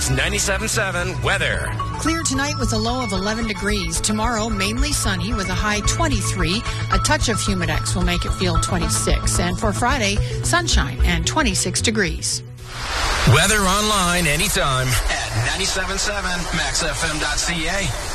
News 97.7 weather. Clear tonight with a low of 11 degrees. Tomorrow, mainly sunny with a high 23. A touch of humidex will make it feel 26. And for Friday, sunshine and 26 degrees. Weather online anytime at 97.7maxfm.ca.